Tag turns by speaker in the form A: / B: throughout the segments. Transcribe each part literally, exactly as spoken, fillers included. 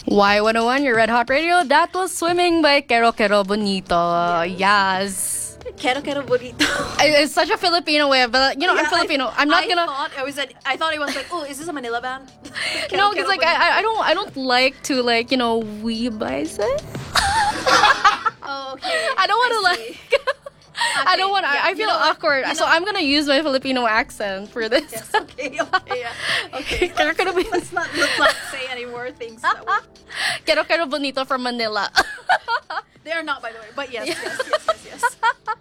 A: Y one oh one, your Red Hot Radio. That was Swimming by Quero Quero Bonito. Yes.
B: Quero Quero Bonito.
A: It's such a Filipino way, but you know,
B: Yeah,
A: I'm Filipino.
B: I,
A: I'm not
B: I
A: gonna.
B: Thought it was a, I thought it was like, oh, is this a Manila band?
A: No, because like I, I don't, I don't like to like you know weebize it.
B: Oh, okay.
A: I don't want to
B: I
A: like.
B: see.
A: I don't want.
B: yeah,
A: I, I
B: you
A: feel
B: know what?
A: awkward,
B: You
A: so
B: know-
A: I'm gonna use my Filipino accent for this.
B: Yes, okay, okay, yeah. Okay.
A: Quero Quero Bonito.
B: Let's not, let's not say any more things. That would,
A: Quero Quero Bonito from Manila.
B: they are not, by the way. But yes, yes, yes, yes, yes.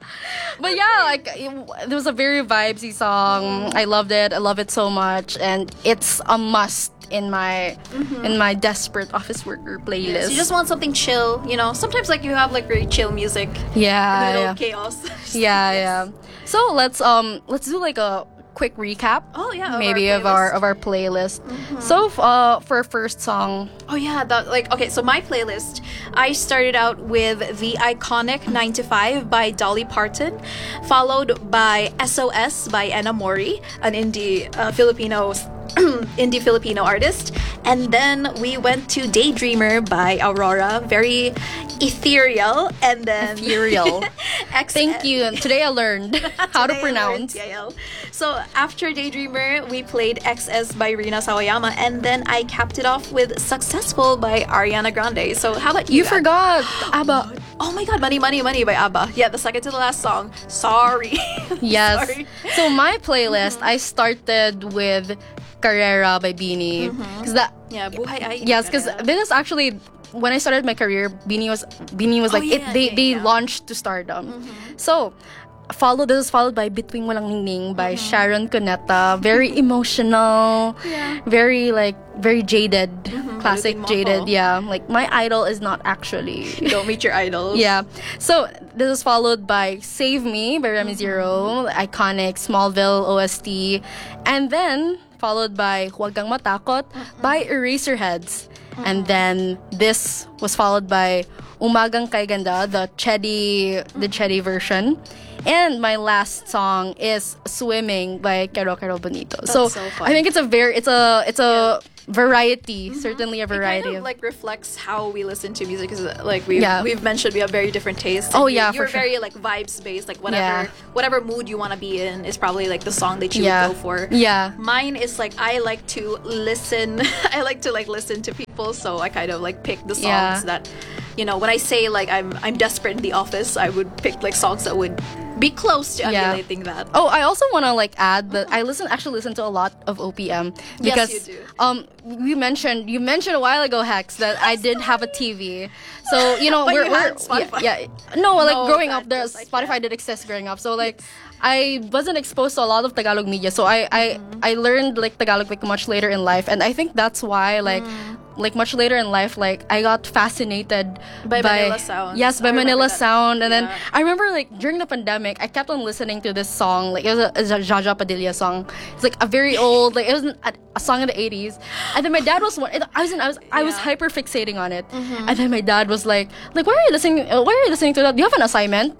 A: But yeah, like it, it was a very vibesy song. I loved it. I love it so much, and it's a must in my
B: Mm-hmm.
A: in my desperate office worker playlist.
B: Yes, you just want something chill, you know. Sometimes like you have like very chill music
A: yeah,
B: in the middle
A: yeah,
B: of chaos.
A: yeah, yeah. So let's um let's do like a quick recap.
B: Oh yeah, of
A: Maybe
B: our
A: of our
B: playlist.
A: of our playlist. So uh for our first song,
B: Oh yeah, that like okay. So my playlist, I started out with the iconic nine to five by Dolly Parton, followed by S O S by Anna Mori, an indie uh, Filipino indie Filipino artist, and then we went to Daydreamer by Aurora, very ethereal, and then
A: Ethereal.
B: X-
A: Thank you. Today I learned how to
B: Today I
A: pronounce.
B: learned T I L. So after Daydreamer, we played X S by Rina Sawayama, and then I capped it off with Successful by Ariana Grande. So how about you?
A: You
B: Ab-
A: forgot ABBA.
B: Oh my god, Money Money Money by ABBA. Yeah, the second to the last song. Sorry.
A: Yes.
B: Sorry.
A: So my playlist, I started with Carrera by Beanie. Because that
B: Yeah, Buhay Ay.
A: yes, because this is actually when I started my career, Beanie was Beanie was
B: Oh,
A: like it,
B: yeah,
A: they
B: yeah,
A: they
B: yeah.
A: launched to stardom. So followed this is followed by Bituing Walang Ningning by Sharon Cuneta. Very emotional,
B: Yeah.
A: very like very jaded, classic
B: Balutin mo
A: jaded.
B: ako.
A: Yeah, like my idol is not actually.
B: You don't meet your idols.
A: Yeah. So this is followed by Save Me by Remy Zero, the iconic Smallville O S T, and then followed by Huwag Kang Matakot by Eraserheads. And then this was followed by Umagang Kay Ganda, the Chedi, the Chedi version. And my last song is Swimming by Quero Quero Bonito. so
B: so fun.
A: I think it's a very it's a it's a variety, certainly a
B: It
A: variety
B: kind of
A: of
B: like reflects how we listen to music, because like we've,
A: Yeah.
B: we've mentioned we have very different tastes.
A: Oh,
B: And
A: yeah,
B: you, you're
A: for sure.
B: very like vibes based, like whatever
A: Yeah.
B: whatever mood you want to be in is probably like the song that you
A: Yeah.
B: would go for.
A: Yeah.
B: Mine is like I like to listen. I like to like listen to people, so I kind of like pick the songs
A: Yeah.
B: that, you know, when I say like I'm I'm desperate in the office, I would pick like songs that would be close to
A: Yeah.
B: emulating that.
A: Oh, I also want to like add that I listen actually listen to a lot of O P M because
B: you do.
A: um we mentioned you mentioned a while ago, Hex, that I did have a T V. So you know
B: But
A: we're,
B: you
A: we're
B: had Spotify.
A: Yeah, yeah. No, like
B: No,
A: growing
B: that
A: up, the
B: was, like,
A: Spotify did exist growing up. So like I wasn't exposed to a lot of Tagalog media. So I I,
B: Mm-hmm.
A: I learned like Tagalog like much later in life, and I think that's why like.
B: Mm.
A: Like much later in life, like I got fascinated
B: By Manila Sound.
A: Yes, by
B: I remember
A: Manila
B: that.
A: Sound, and then
B: Yeah.
A: I remember like during the pandemic, I kept on listening to this song. Like it was a, it was a Jaja Padilla song. It's like a very old, like it was a, a song in the eighties. And then my dad was one. I was, I was, I was
B: Yeah.
A: hyper fixating on it. And then my dad was like, like why are you listening? uh, Why are you listening to that? Do you have an assignment?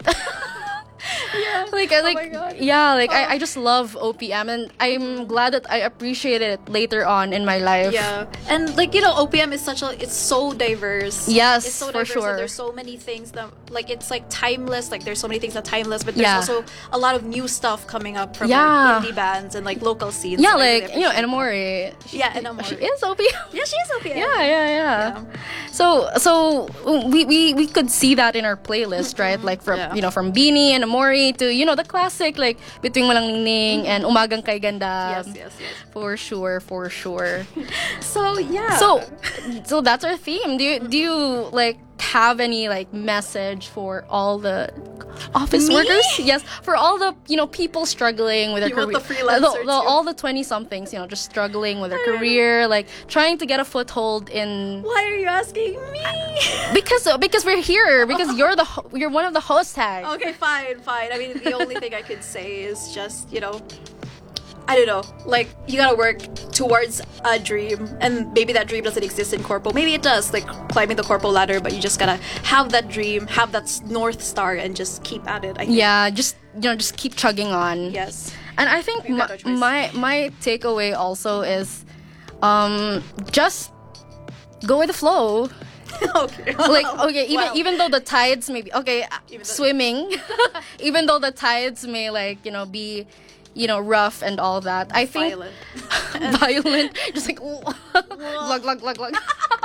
B: Yeah.
A: like I
B: Oh
A: like
B: my God.
A: yeah, like
B: Oh.
A: I, I just love O P M, and I'm glad that I appreciate it later on in my life.
B: Yeah, and like you know, O P M is such a it's so diverse.
A: Yes,
B: it's so
A: for
B: diverse.
A: sure.
B: And there's so many things that like it's like timeless. Like there's so many things that are timeless, but there's
A: Yeah.
B: also a lot of new stuff coming up from
A: Yeah.
B: like, indie bands and like local scenes.
A: Yeah,
B: So I really
A: like you know,
B: appreciate
A: Enamore. She,
B: Yeah, Enamore.
A: She is O P M.
B: that. Yeah, she is O P M.
A: Yeah, yeah, yeah,
B: Yeah.
A: So, so we, we we could see that in our playlist, right? Like from
B: Yeah.
A: you know from Beanie and Amori to you know the classic like Bituing Walang Ningning and Umagang Kay Ganda.
B: Yes, yes, yes.
A: For sure, for sure.
B: So yeah.
A: So, so that's our theme. Do you do you like have any like message for all the office
B: Me?
A: workers? Yes, for all the you know people struggling with their
B: You want
A: career,
B: the freelancer
A: the- the-
B: too?
A: all the twenty somethings, you know, just struggling with their career, like trying to get a foothold in.
B: why are you asking me?
A: Because because we're here because you're the ho- you're one of the host tags.
B: Okay, fine, fine. I mean, the only thing I could say is just, you know, I don't know. Like, you gotta work towards a dream, and maybe that dream doesn't exist in corpo. Maybe it does, like climbing the corpo ladder. But you just gotta have that dream, have that s- north star, and just keep at it. I think.
A: Yeah, just you know, just keep chugging on.
B: Yes.
A: And I think
B: You
A: my,
B: got no choice.
A: my my takeaway also is, um, just go with the flow.
B: Okay.
A: Like, okay, even
B: Wow.
A: even though the tides may be okay,
B: Even though-
A: swimming, even though the tides may like you know be, you know, rough and all that. I think
B: Violent.
A: violent, just like glug glug glug glug.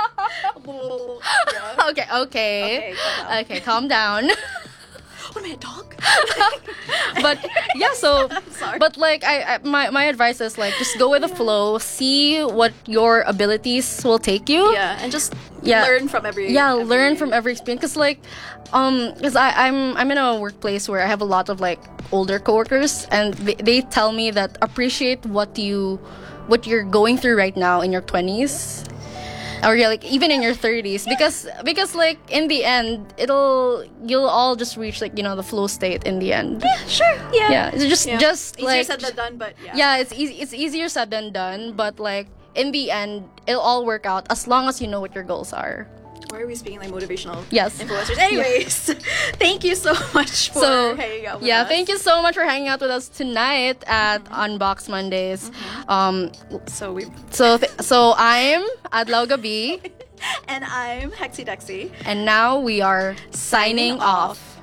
B: Yeah.
A: Okay, okay,
B: Okay, calm down.
A: okay, calm down.
B: What am I, a dog?
A: But yeah, so
B: sorry.
A: but like I, I my my advice is like just go with the flow, see what your abilities will take you.
B: Yeah, and just
A: Yeah.
B: learn from every.
A: Yeah,
B: every-
A: learn from every experience. Cause like, um, cause I I'm I'm in a workplace where I have a lot of like older coworkers, and they, they tell me that appreciate what you, what you're going through right now in your twenties, or yeah, like even in your thirties, because because like in the end, it'll you'll all just reach like you know the flow state in the end.
B: Sure. Yeah.
A: Yeah, it's just
B: Yeah.
A: just
B: Easier
A: like
B: said than done, but yeah.
A: yeah, it's easy. It's easier said than done, but like in the end, it'll all work out as long as you know what your goals are.
B: Why are we speaking like motivational
A: Yes.
B: influencers? Anyways, thank you so much for
A: So
B: hanging out with
A: yeah,
B: us.
A: thank you so much for hanging out with us tonight at Unbox Mondays. Um,
B: So we
A: so th- so I'm Adlaw Gabi,
B: and I'm Hexy Dexy.
A: and now we are signing off.